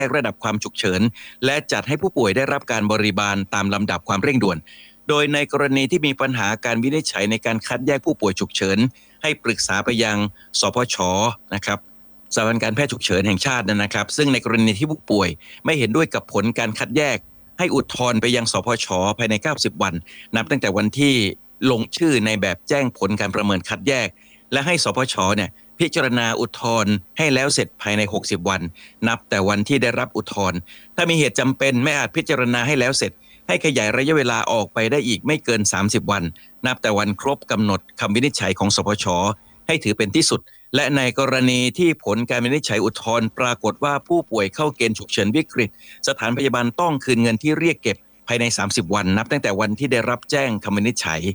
ระดับความฉุกเฉินและจัดให้ผู้ป่วยได้รับการบริบาลตามลำดับความเร่งด่วนโดยในกรณีที่มีปัญหาการวินิจฉัยในการคัดแยกผู้ป่วยฉุกเฉินให้ปรึกษาไปยังสพช.นะครับสถาบันการแพทย์ฉุกเฉินแห่งชาตินะครับซึ่งในกรณีที่ผู้ป่วยไม่เห็นด้วยกับผลการคัดแยกให้อุทธรณ์ไปยังสพช.ภายใน90วันนับตั้งแต่วันที่ลงชื่อในแบบแจ้งผลการประเมินคัดแยกและให้สพช.เนี่ยพิจารณาอุทธรณ์ให้แล้วเสร็จภายใน60วันนับแต่วันที่ได้รับอุทธรณ์ถ้ามีเหตุจำเป็นไม่อาจพิจารณาให้แล้วเสร็จให้ขยายระยะเวลาออกไปได้อีกไม่เกิน30วันนับแต่วันครบกำหนดคำวินิจฉัยของสพช.ให้ถือเป็นที่สุดและในกรณีที่ผลการวินิจฉัยอุทธรณ์ปรากฏว่าผู้ป่วยเข้าเกณฑ์ฉุกเฉินวิกฤตสถานพยาบาลต้องคืนเงินที่เรียกเก็บภายใน30วันนับตั้งแต่วันที่ได้รับแจ้งคำวินิจฉัย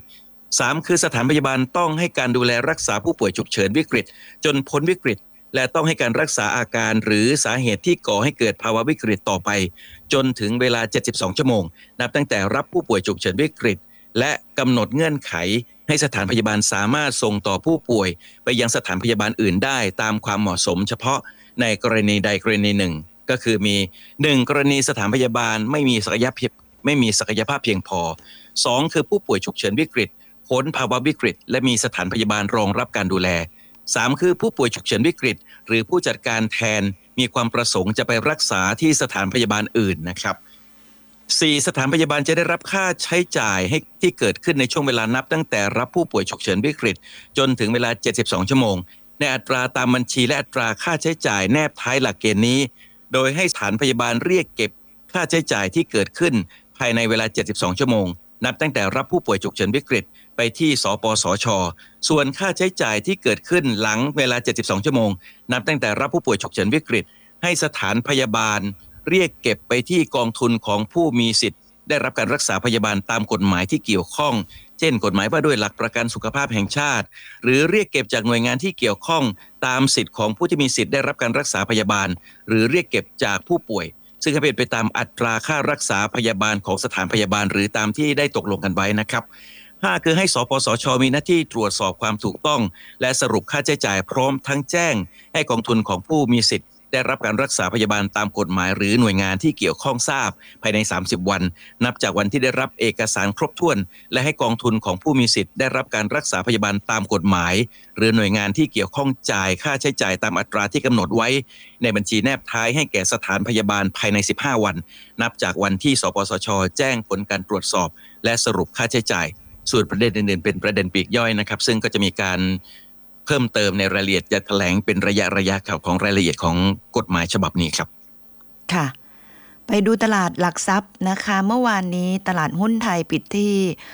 3คือสถานพยาบาลต้องให้การดูแลรักษาผู้ป่วยฉุกเฉินวิกฤตจนพ้นวิกฤตและต้องให้การรักษาอาการหรือสาเหตุที่ก่อให้เกิดภาวะวิกฤตต่อไปจนถึงเวลา72ชั่วโมงนับตั้งแต่รับผู้ป่วยฉุกเฉินวิกฤตและกำหนดเงื่อนไขให้สถานพยาบาลสามารถส่งต่อผู้ป่วยไปยังสถานพยาบาลอื่นได้ตามความเหมาะสมเฉพาะในกรณีใดกรณีหนึ่งก็คือมี1กรณีสถานพยาบาลไม่มีศักยภาพเพียงพอ2คือผู้ป่วยฉุกเฉินวิกฤตพ้นภาวะวิกฤตและมีสถานพยาบาลรองรับการดูแล3คือผู้ป่วยฉุกเฉินวิกฤตหรือผู้จัดการแทนมีความประสงค์จะไปรักษาที่สถานพยาบาลอื่นนะครับ4สถานพยาบาลจะได้รับค่าใช้จ่ายให้ที่เกิดขึ้นในช่วงเวลานับตั้งแต่รับผู้ป่วยฉุกเฉินวิกฤตจนถึงเวลา72ชั่วโมงในอัตราตามบัญชีและอัตราค่าใช้จ่ายแนบท้ายหลักเกณฑ์นี้โดยให้สถานพยาบาลเรียกเก็บค่าใช้จ่ายที่เกิดขึ้นภายในเวลา72ชั่วโมงนับตั้งแต่รับผู้ป่วยฉุกเฉินวิกฤตไปที่สปสช.ส่วนค่าใช้จ่ายที่เกิดขึ้นหลังเวลา72ชั่วโมงนับตั้งแต่รับผู้ป่วยฉุกเฉินวิกฤตให้สถานพยาบาลเรียกเก็บไปที่กองทุนของผู้มีสิทธิ์ได้รับการรักษาพยาบาลตามกฎหมายที่เกี่ยวข้องเช่นกฎหมายว่าด้วยหลักประกันสุขภาพแห่งชาติหรือเรียกเก็บจากหน่วยงานที่เกี่ยวข้องตามสิทธิ์ของผู้ที่มีสิทธิ์ได้รับการรักษาพยาบาลหรือเรียกเก็บจากผู้ป่วยซึ่งเป็นไปตามอัตราค่ารักษาพยาบาลของสถานพยาบาลหรือตามที่ได้ตกลงกันไว้นะครับ5คือให้สปสช.มีหน้าที่ตรวจสอบความถูกต้องและสรุปค่าใช้จ่ายพร้อมทั้งแจ้งให้กองทุนของผู้มีสิทธิ์ได้รับการรักษาพยาบาลตามกฎหมายหรือหน่วยงานที่เกี่ยวข้องทราบภายใน30วันนับจากวันที่ได้รับเอกสารครบถ้วนและให้กองทุนของผู้มีสิทธิ์ได้รับการรักษาพยาบาลตามกฎหมายหรือหน่วยงานที่เกี่ยวข้องจ่ายค่าใช้จ่ายตามอัตราที่กำหนดไว้ในบัญชีแนบท้ายให้แก่สถานพยาบาลภายใน15วันนับจากวันที่สปสช.แจ้งผลการตรวจสอบและสรุปค่าใช้จ่ายส่วนประเด็นอื่นๆเป็นประเด็นปลีกย่อยนะครับซึ่งก็จะมีการเพิ่มเติมในรายละเอียดจะแถลงเป็นระยะข่าวของรายละเอียดของกฎหมายฉบับนี้ครับค่ะไปดูตลาดหลักทรัพย์นะคะเมื่อวานนี้ตลาดหุ้นไทยปิดที่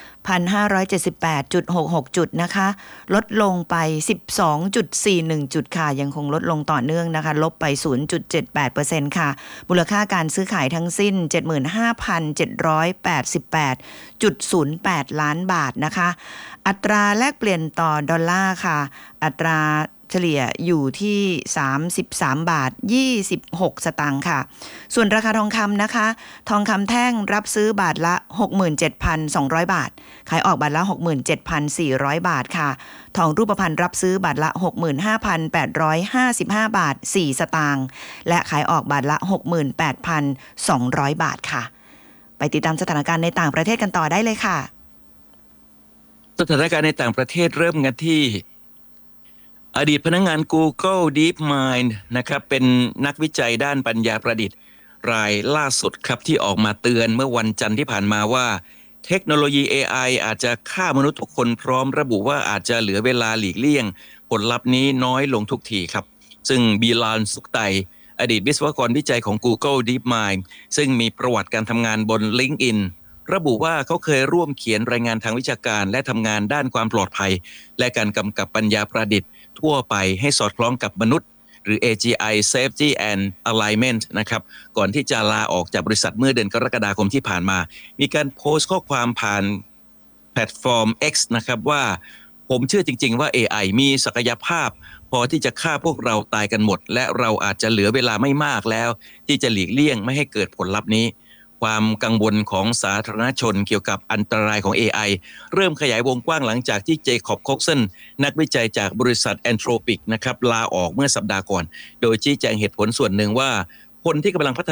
1,578.66 จุดนะคะลดลงไป 12.41 จุดค่ะยังคงลดลงต่อเนื่องนะคะลบไป 0.78% ค่ะมูลค่าการซื้อขายทั้งสิ้น 75,788.08 ล้านบาทนะคะอัตราแลกเปลี่ยนต่อดอลลาร์ค่ะอัตราเฉลี่ยอยู่ที่33บาท26สตางค์ค่ะส่วนราคาทองคำนะคะทองคำแท่งรับซื้อบาทละ 67,200 บาทขายออกบาทละ 67,400 บาทค่ะทองรูปพรรณรับซื้อบาทละ 65,855 บาท4สตางค์และขายออกบาทละ 68,200 บาทค่ะไปติดตามสถานการณ์ในต่างประเทศกันต่อได้เลยค่ะสถานการณ์ในต่างประเทศเริ่มกันที่อดีตพนักงาน Google DeepMind นะครับเป็นนักวิจัยด้านปัญญาประดิษฐ์รายล่าสุดครับที่ออกมาเตือนเมื่อวันจันทร์ที่ผ่านมาว่าเทคโนโลยี AI อาจจะฆ่ามนุษย์ทุกคนพร้อมระบุว่าอาจจะเหลือเวลาหลีกเลี่ยงผลลัพธ์นี้น้อยลงทุกทีครับซึ่งบีลานสุกไตอดีตวิศวกรวิจัยของ Google DeepMind ซึ่งมีประวัติการทำงานบน LinkedInระบุว่าเขาเคยร่วมเขียนรายงานทางวิชาการและทำงานด้านความปลอดภัยและการกำกับปัญญาประดิษฐ์ทั่วไปให้สอดคล้องกับมนุษย์หรือ AGI Safety and Alignment นะครับก่อนที่จะลาออกจากบริษัทเมื่อเดือนกรกฎาคมที่ผ่านมามีการโพสต์ข้อความผ่านแพลตฟอร์ม X นะครับว่าผมเชื่อจริงๆว่า AI มีศักยภาพพอที่จะฆ่าพวกเราตายกันหมดและเราอาจจะเหลือเวลาไม่มากแล้วที่จะหลีกเลี่ยงไม่ให้เกิดผลลัพธ์นี้ความกังวลของสาธารณชนเกี่ยวกับอันตรายของ AI เริ่มขยายวงกว้างหลังจากที่เจคอบคอกสันนักวิจัยจากบริษัท Anthropic นะครับลาออกเมื่อสัปดาห์ก่อนโดยชี้แจงเหตุผลส่วนหนึ่งว่าคนที่กำลังพัฒ